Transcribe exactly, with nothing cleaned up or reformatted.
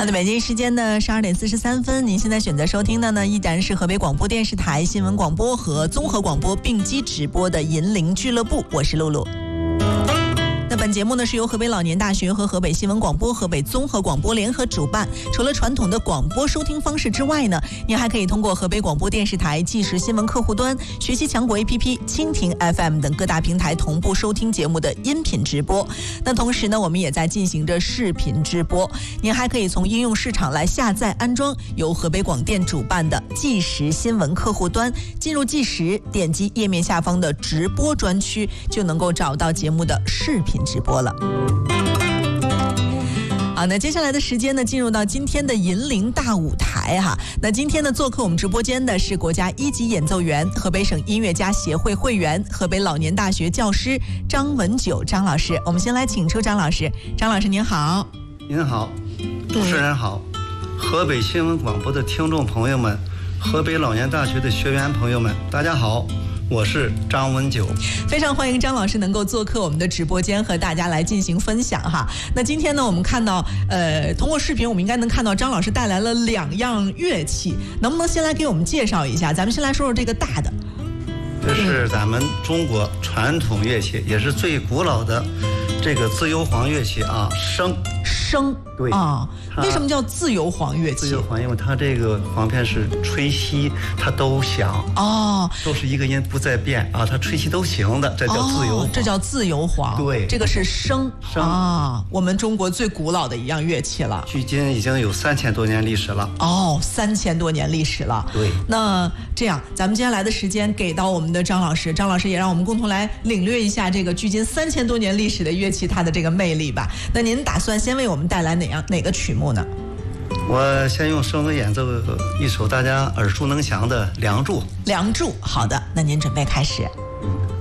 好的，北京时间的十二点四十三分，您现在选择收听的呢，依然是河北广播电视台新闻广播和综合广播并机直播的银铃俱乐部，我是露露。那本节目呢是由河北老年大学和河北新闻广播、河北综合广播联合主办。除了传统的广播收听方式之外呢，您还可以通过河北广播电视台即时新闻客户端、学习强国 A P P、蜻蜓 F M 等各大平台同步收听节目的音频直播。那同时呢，我们也在进行着视频直播。您还可以从应用市场来下载安装由河北广电主办的即时新闻客户端，进入即时，点击页面下方的直播专区，就能够找到节目的视频直播了。好，那接下来的时间呢，进入到今天的银铃大舞台哈。那今天呢，做客我们直播间的是国家一级演奏员、河北省音乐家协会会员、河北老年大学教师张文九张老师。我们先来请出张老师。张老师您好。 您好，主持人好，河北新闻广播的听众朋友们，河北老年大学的学员朋友们，大家好。我是张文九， 非常欢迎张老师能够做客我们的直播间，和大家来进行分享哈。那今天呢，我们看到，呃，通过视频，我们应该能看到张老师带来了两样乐器，能不能先来给我们介绍一下？咱们先来说说这个大的。 这是咱们中国传统乐器，也是最古老的这个自由簧乐器啊，笙。 笙， 对啊，为什么叫自由簧乐器？ 自由簧，因为它这个簧片是吹吸，它都响哦， 都是一个音不再变啊，它吹吸都行的，这叫自由簧、哦。 这叫自由簧。 对， 这个是笙笙啊，我们中国最古老的一样乐器了， 距今已经有三千多年历史了。 哦，三千多年历史了。 对， 那这样，咱们接下来的时间给到我们的张老师，张老师也让我们共同来领略一下这个距今三千多年历史的乐器它的这个魅力吧。那您打算先为我们带来哪样哪个曲目呢？ 我先用声乐演奏一首大家耳熟能详的《梁祝》。 梁祝，好的，那您准备开始。 嗯